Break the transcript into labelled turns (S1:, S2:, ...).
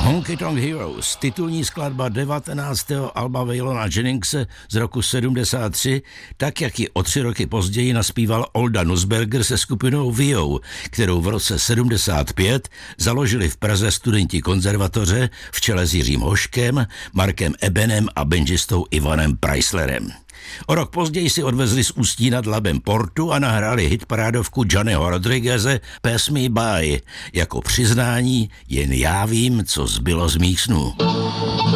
S1: Honky Tonk Heroes, titulní skladba 19. alba Waylona Jenningse z roku 73, tak jak ji o 3 roky později naspíval Olda Nussberger se skupinou Vio, kterou v roce 75 založili v Praze studenti konzervatoře v čele s Jiřím Hoškem, Markem Ebenem a benžistou Ivanem Preislerem. O rok později si odvezli z Ústí nad Labem Portu a nahráli hitparádovku Johnnyho Rodrigueze Pass Me By jako přiznání jen já vím, co zbylo z mých snů.